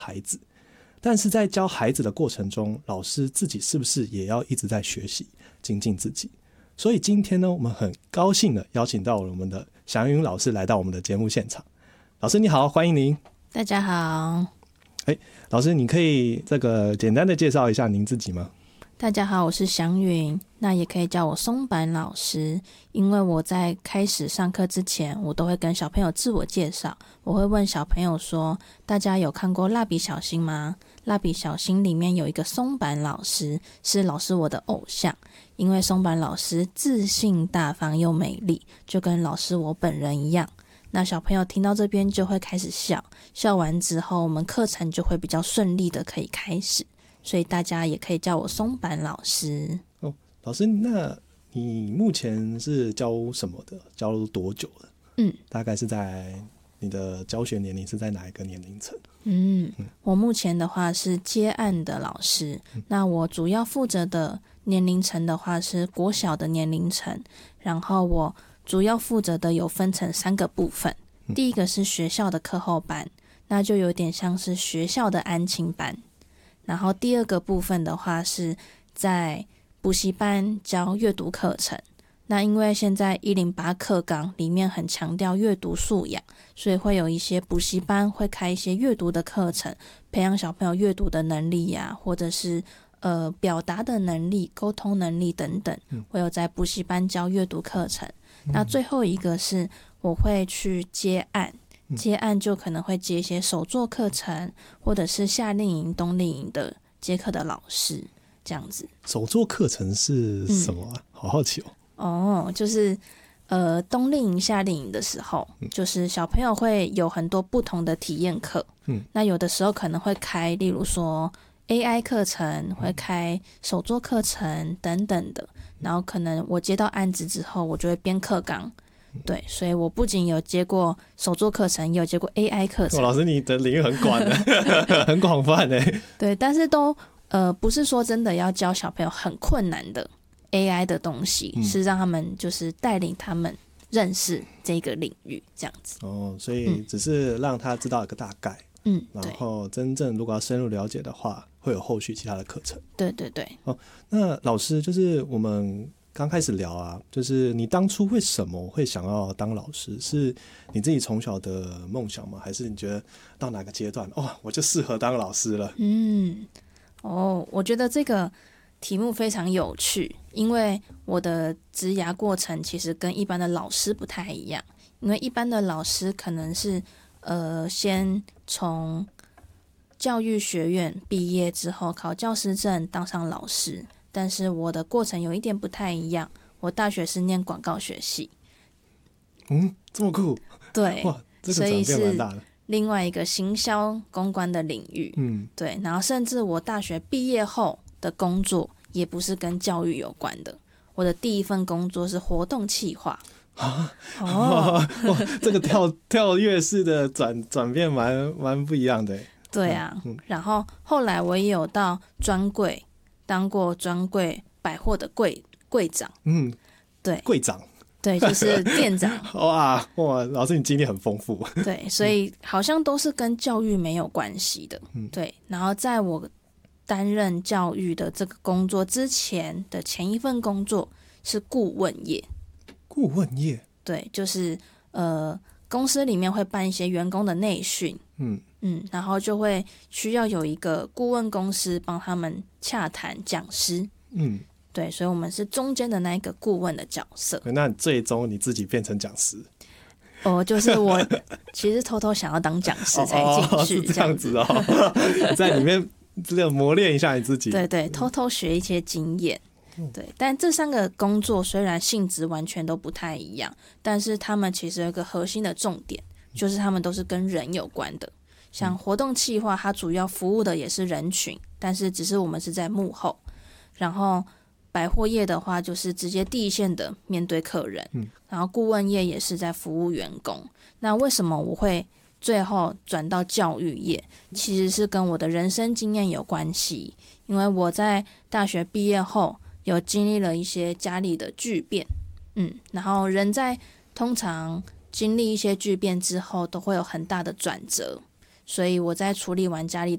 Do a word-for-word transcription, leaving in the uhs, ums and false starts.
孩子，但是在教孩子的过程中，老师自己是不是也要一直在学习精进自己？所以今天呢，我们很高兴的邀请到了我们的祥云老师来到我们的节目现场。老师你好，欢迎您。 大家好。 哎，老师你可以这个简单的介绍一下您自己吗？ 大家好，我是祥云，那也可以叫我松坂老师。因为我在开始上课之前，我都会跟小朋友自我介绍。我会问小朋友说，大家有看过蜡笔小新吗？蜡笔小新里面有一个松坂老师，是老师我的偶像。因为松坂老师自信大方又美丽，就跟老师我本人一样。那小朋友听到这边就会开始笑，笑完之后我们课程就会比较顺利的可以开始。所以大家也可以叫我松坂老师。 哦，老师，那你目前是教什么的？教了多久了？ 嗯， 大概是在你的教学年龄是在哪一个年龄层？ 嗯，我目前的话是接案的老师，嗯、那我主要负责的年龄层的话是国小的年龄层，然后我主要负责的有分成三个部分。嗯、第一个是学校的课后班，那就有点像是学校的安亲班。然后第二个部分的话是在补习班教阅读课程，那因为现在一零八课纲里面很强调阅读素养，所以会有一些补习班会开一些阅读的课程，培养小朋友阅读的能力呀、啊，或者是呃表达的能力、沟通能力等等，会有在补习班教阅读课程。嗯、那最后一个是我会去接案。接案就可能会接一些手作课程，或者是夏令营、冬令营的接课的老师，这样子。 手作课程是什么啊？嗯、好好奇哦。 哦，就是呃冬令营、夏令营的时候，嗯、就是小朋友会有很多不同的体验课。嗯，那有的时候可能会开，例如说 A I 课程，会开手作课程等等的。然后可能我接到案子之后，我就会编课纲。对，所以我不仅有接过手作课程，也有接过 A I 课程。 哦、老师，你的领域很广的，很广泛的。 对，但是都呃不是说真的要教小朋友很困难的 A I 的东西，嗯、是让他们就是带领他们认识这个领域这样子。 哦，所以只是让他知道一个大概， 嗯， 然后真正如果要深入了解的话，会有后续其他的课程。 对对对。 哦，那老师就是我们。刚开始聊啊，就是你当初为什么会想要当老师？是你自己从小的梦想吗？还是你觉得到哪个阶段，哦，我就适合当老师了？ 嗯，哦，我觉得这个题目非常有趣，因为我的职涯过程其实跟一般的老师不太一样。因为一般的老师可能是呃，先从教育学院毕业之后考教师证当上老师。但是我的过程有一点不太一样，我大学是念广告学系。 嗯，这么酷。 对， 哇，这个转变蛮大的。 所以是另外一个行销公关的领域。嗯，对，然后甚至我大学毕业后的工作也不是跟教育有关的，我的第一份工作是活动企划。 啊，哦，这个跳跳跃式的转转变蛮蛮不一样的。 对啊，嗯、然后后来我也有到专柜。当过专柜百货的柜柜长， 嗯， 对， 柜长， 对，就是店长。 哇哇，老师你经历很丰富。 对，所以好像都是跟教育没有关系的。嗯，对。然后在我担任教育的这个工作之前的前一份工作是顾问业。 顾问业， 对，就是呃，公司里面会办一些员工的内训。嗯。嗯，然后就会需要有一个顾问公司帮他们洽谈讲师。嗯，对，所以我们是中间的那一个顾问的角色。 那你最终你自己变成讲师？ 哦，就是我其实偷偷想要当讲师才进去， 哦哦、是这样子哦，在里面这个磨练一下你自己。 对对，偷偷学一些经验。对，但这三个工作虽然性质完全都不太一样，但是他们其实有一个核心的重点，就是他们都是跟人有关的。像活动企划，它主要服务的也是人群，但是只是我们是在幕后。然后百货业的话，就是直接第一线的面对客人。嗯、然后顾问业也是在服务员工。那为什么我会最后转到教育业？其实是跟我的人生经验有关系。因为我在大学毕业后，有经历了一些家里的巨变。嗯，然后人在通常经历一些巨变之后，都会有很大的转折。所以我在处理完家里